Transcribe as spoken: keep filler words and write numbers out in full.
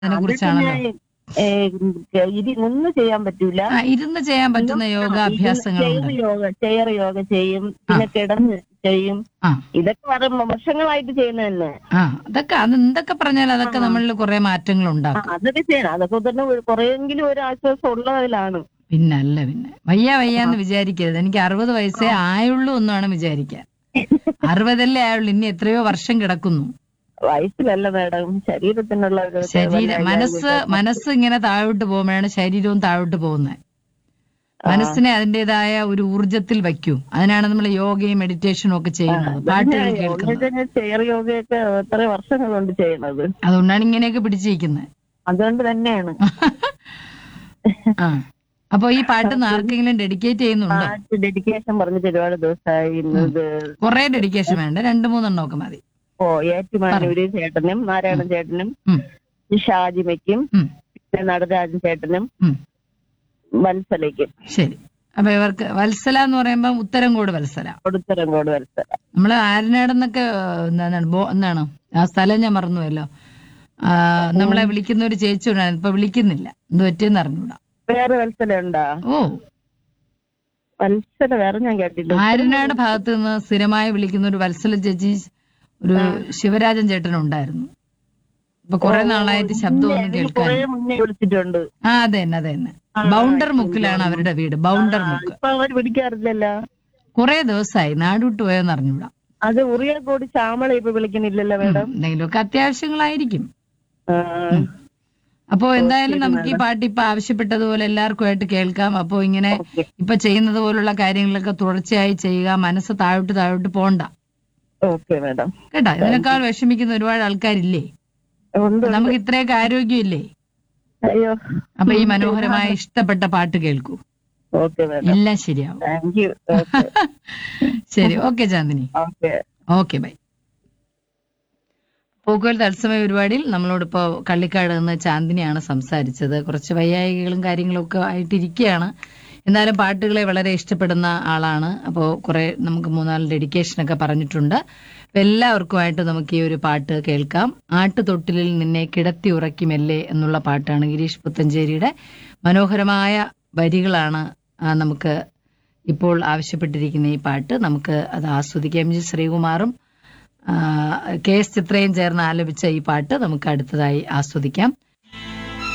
അതിനെ അത് പിന്നെ കുറിച്ചാണല്ലോ. ഏ, ഇരി നിന്ന് ചെയ്യാൻ പറ്റൂല. ആ ഇരുന്ന് ചെയ്യാൻ പറ്റുന്ന ചെയർ യോഗാഭ്യാസങ്ങളുണ്ട്. യോഗ ചെയർ യോഗ ചെയ്യും, ആ പിന്നെ കിടന്ന് ചെയ്യും. ആ ഇതൊക്കെ പറയുമ്പോ വർഷങ്ങളായിട്ട് ചെയ്യുന്ന തന്നെ. ആ അതൊക്കെ അത് എന്തൊക്കെ പറഞ്ഞാൽ അതൊക്കെ ആ നമ്മളിൽ കുറെ മാറ്റങ്ങൾ ആ, ഉണ്ടാക്കും. അതൊക്കെ ചെയ്യണം. അതൊക്കെ തന്നെ കുറെയെങ്കിലും ഒരു ആശ്വാസം ഉള്ളതിലാണ്. പിന്നല്ല പിന്നെ വയ്യ ആ വയ്യാന്ന് വിചാരിക്കരുത്. എനിക്ക് അറുപത് വയസ്സേ ആ. ആയുള്ളൂ എന്നാണ് വിചാരിക്കാൻ. അറുപതല്ലേ ആയുള്ളൂ, ഇനി എത്രയോ വർഷം കിടക്കുന്നു. വയസ്സിലല്ല മാഡം, ശരീരത്തിനുള്ള ഒരു ശരീര മനസ്സ് വയ്യായ്ക. മനസ്സ് ഇങ്ങനെ താഴോട്ട് പോകുമ്പോഴാണ് ശരീരവും താഴോട്ട് പോകുന്നത്. ആ മനസ്സിനെ അതിൻ്റെതായ ഒരു ഊർജത്തിൽ വയ്ക്കൂ. അതിനാണ് നമ്മൾ യോഗയും മെഡിറ്റേഷനും ഒക്കെ ആ, ചെയ്യുന്നത്, അതന്നെ പാട്ടുകൾ യോഗ കേൾക്കുന്നത്. തന്നെ, ചെയർ യോഗയൊക്കെ എത്ര വർഷങ്ങൾ കൊണ്ട് ചെയ്യണത്. അതുകൊണ്ടാണ് ഇങ്ങനെയൊക്കെ പിടിച്ചിരിക്കുന്നത്. അതുകൊണ്ട് തന്നെയാണ്. ആ അപ്പൊ ഈ പാട്ട് ആർക്കെങ്കിലും ഡെഡിക്കേറ്റ് ചെയ്യുന്നുണ്ടോ? പാട്ട് ഡെഡിക്കേഷൻ പറഞ്ഞിട്ട് ഒരുപാട് ദിവസമായി. ഉം. ഇത് കുറെ ഡെഡിക്കേഷൻ വേണ്ട, രണ്ടു മൂന്നെണ്ണം ഒക്കെ മതി. ഓ പറ. ഏറ്റുമാനൂര് ചേട്ടനും നാരായണൻ ചേട്ടനും ഉം, ഷാജിമയ്ക്കും ഉം, പിന്നെ നടരാജൻ ചേട്ടനും ഉം. വത്സലയ്ക്കും. ശരി. അപ്പൊ ഇവർക്ക് വത്സല എന്ന് പറയുമ്പോ ഉത്തരംകോട് വത്സല. കൊടുത്തരങ്കോട് വത്സല. നമ്മള് ആരനാടെന്നൊക്കെ എന്താണ് ബോ എന്താണ് ആ സ്ഥലം ഞാൻ മറന്നുവല്ലോ. ആ നമ്മളെ വിളിക്കുന്ന ഒരു ചേച്ചി ഉണ്ടായിരുന്നു, ഇപ്പൊ വിളിക്കുന്നില്ല, എന്ത് പറ്റിയെന്ന് അറിഞ്ഞൂടാ. വേറെ വത്സല ഉണ്ടാ? ഓ വത്സല വേറെ ഞാൻ കേട്ടില്ല. ആരനാട് ഭാഗത്ത് നിന്ന് സ്ഥിരമായി വിളിക്കുന്ന ഒരു വത്സല ചേച്ചി, ഒരു ശിവരാജൻ ചേട്ടൻ ഉണ്ടായിരുന്നു. ഇപ്പൊ കുറെ നാളായിട്ട് ശബ്ദമൊന്നും കുറെ കേൾക്കാൻ. മുന്നേ വിളിച്ചിട്ടുണ്ട്. ആ അതെ തന്നെ അതെ തന്നെ. ആ, ബൗണ്ടർ ഇപ്പൊ മുക്കിലാണ് എനിക്ക് അവരുടെ വീട്, ആ, ബൗണ്ടർ മുക്ക്. ഇപ്പൊ അവർ വിളിക്കാറില്ലല്ലോ. കുറെ ദിവസമായി നാടുവിട്ട് പോയെന്ന് അറിഞ്ഞൂടാ. അത് ഉറിയക്കോട് ശ്യാമള ഇപ്പൊ വിളിക്കുന്നില്ലല്ലോ ഉം, മേഡം. എന്തെങ്കിലുമൊക്കെ അത്യാവശ്യങ്ങളായിരിക്കും. ആ, ഉം. അപ്പോ എന്തായാലും ശരി നമുക്ക് ഈ മാഡം. പാട്ട് ഇപ്പൊ ആവശ്യപ്പെട്ടതുപോലെ എല്ലാവർക്കുമായിട്ട് കേൾക്കാം. അപ്പോ ഇങ്ങനെ ഓക്കെ ഇപ്പൊ ചെയ്യുന്നത് പോലുള്ള കാര്യങ്ങളൊക്കെ തുടർച്ചയായി ചെയ്യുക. മനസ്സ് താഴോട്ട് താഴോട്ട് പോണ്ട ഓക്കെ മാഡം. കേട്ടാ. താങ്ക് ഇതിനേക്കാൾ യു. വിഷമിക്കുന്ന ഒരുപാട് ആൾക്കാരില്ലേ? ഉണ്ട് ഉണ്ട്. നമുക്ക് ഇത്രയൊക്കെ ആരോഗ്യമില്ലേ? അയ്യോ. അപ്പൊ ഈ മനോഹരമായ ഇഷ്ടപ്പെട്ട പാട്ട് കേൾക്കൂ, ഓക്കെ മാഡം. എല്ലാം ശരിയാവും. Thank you. ഓക്കെ ശരി, okay Chandini, okay. Okay bye. പോക്കുവൽ തത്സമയ പരിപാടിയിൽ നമ്മളോടിപ്പോ കള്ളിക്കാട് നിന്ന് ചാന്ദിനിയാണ് സംസാരിച്ചത്. കുറച്ച് വൈയായികളും കാര്യങ്ങളും ഒക്കെ ആയിട്ടിരിക്കുകയാണ്. എന്നാലും പാട്ടുകളെ വളരെ ഇഷ്ടപ്പെടുന്ന ആളാണ്. അപ്പോൾ കുറെ നമുക്ക് മൂന്നാല് ഡെഡിക്കേഷനൊക്കെ പറഞ്ഞിട്ടുണ്ട്. അപ്പൊ എല്ലാവർക്കുമായിട്ട് നമുക്ക് ഈ ഒരു പാട്ട് കേൾക്കാം. ആട്ടുതൊട്ടിലിൽ നിന്നെ കിടത്തി ഉറക്കിമല്ലേ എന്നുള്ള പാട്ടാണ്. ഗിരീഷ് പുത്തഞ്ചേരിയുടെ മനോഹരമായ വരികളാണ് ആ, നമുക്ക് ഇപ്പോൾ ആവശ്യപ്പെട്ടിരിക്കുന്ന ഈ പാട്ട്. നമുക്ക് അത് ആസ്വദിക്കാം. എം ജി ശ്രീകുമാറും കെ എസ് ചിത്രയും ചേർന്ന് ആലപിച്ച ഈ പാട്ട് നമുക്ക് അടുത്തതായി ആസ്വദിക്കാം.